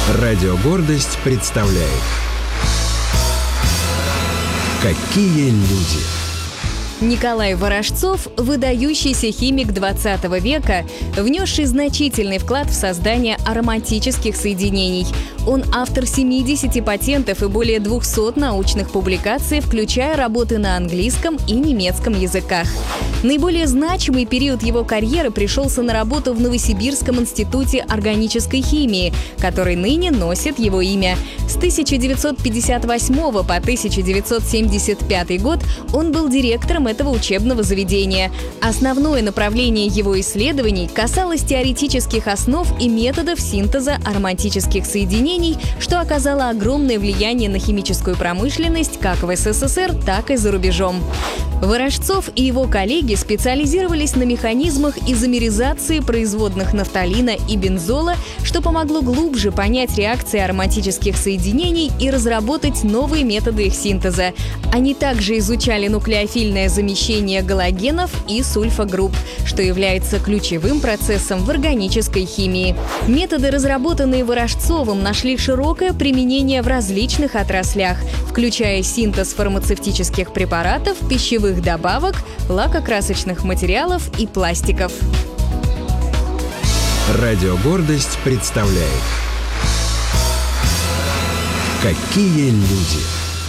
Радио «Гордость» представляет «Какие люди». Николай Ворожцов – выдающийся химик 20 века, внесший значительный вклад в создание ароматических соединений. Он автор 70 патентов и более 200 научных публикаций, включая работы на английском и немецком языках. Наиболее значимый период его карьеры пришелся на работу в Новосибирском институте органической химии, который ныне носит его имя. С 1958 по 1975 год он был директором этого учебного заведения. Основное направление его исследований касалось теоретических основ и методов синтеза ароматических соединений, что оказало огромное влияние на химическую промышленность как в СССР, так и за рубежом. Ворожцов и его коллеги специализировались на механизмах изомеризации производных нафталина и бензола, что помогло глубже понять реакции ароматических соединений и разработать новые методы их синтеза. Они также изучали нуклеофильное замещение галогенов и сульфогрупп, что является ключевым процессом в органической химии. Методы, разработанные Ворожцовым, нашли широкое применение в различных отраслях, включая синтез фармацевтических препаратов, пищевых добавок, лакокрасочных материалов и пластиков. Радио «Гордость» представляет «Какие люди».